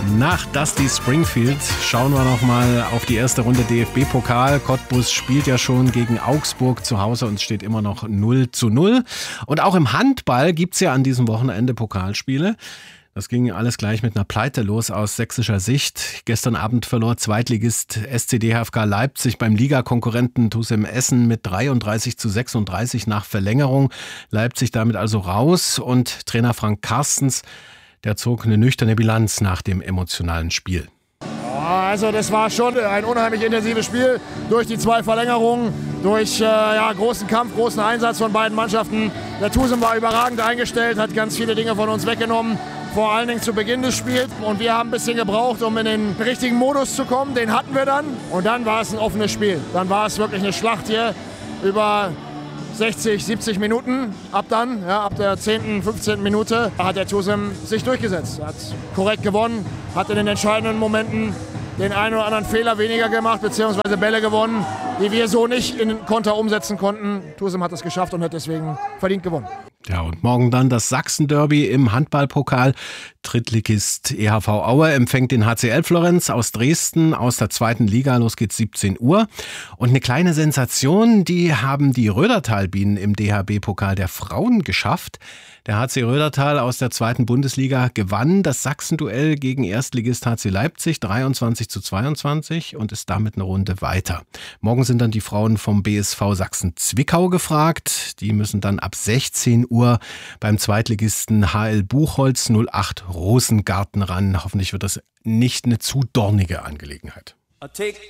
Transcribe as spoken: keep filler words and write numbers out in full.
Nach Dusty Springfield schauen wir noch mal auf die erste Runde D F B-Pokal. Cottbus spielt ja schon gegen Augsburg zu Hause und es steht immer noch null zu null. Und auch im Handball gibt's ja an diesem Wochenende Pokalspiele. Das ging alles gleich mit einer Pleite los aus sächsischer Sicht. Gestern Abend verlor Zweitligist S C D H F K Leipzig beim Ligakonkurrenten T U S Em Essen mit dreiunddreißig zu sechsunddreißig nach Verlängerung. Leipzig damit also raus und Trainer Frank Carstens, der zog eine nüchterne Bilanz nach dem emotionalen Spiel. Also das war schon ein unheimlich intensives Spiel durch die zwei Verlängerungen, durch äh, ja, großen Kampf, großen Einsatz von beiden Mannschaften. Der T U S Em war überragend eingestellt, hat ganz viele Dinge von uns weggenommen, vor allen Dingen zu Beginn des Spiels. Und wir haben ein bisschen gebraucht, um in den richtigen Modus zu kommen. Den hatten wir dann und dann war es ein offenes Spiel. Dann war es wirklich eine Schlacht hier über sechzig, siebzig Minuten. Ab dann, ja, ab der zehnten, fünfzehnten Minute hat der T U S Em sich durchgesetzt. Er hat korrekt gewonnen, hat in den entscheidenden Momenten den einen oder anderen Fehler weniger gemacht, beziehungsweise Bälle gewonnen, die wir so nicht in den Konter umsetzen konnten. T U S Em hat es geschafft und hat deswegen verdient gewonnen. Ja, und morgen dann das Sachsen-Derby im Handballpokal. Drittligist E H V Aue empfängt den H C L Florenz aus Dresden aus der zweiten Liga. Los geht's siebzehn Uhr. Und eine kleine Sensation, die haben die Rödertal-Bienen im D H B-Pokal der Frauen geschafft. Der H C Rödertal aus der zweiten Bundesliga gewann das Sachsen-Duell gegen Erstligist H C Leipzig dreiundzwanzig zu zweiundzwanzig und ist damit eine Runde weiter. Morgen sind dann die Frauen vom B S V Sachsen-Zwickau gefragt. Die müssen dann ab sechzehn Uhr beim Zweitligisten H L Buchholz null acht Rosengarten ran. Hoffentlich wird das nicht eine zu dornige Angelegenheit.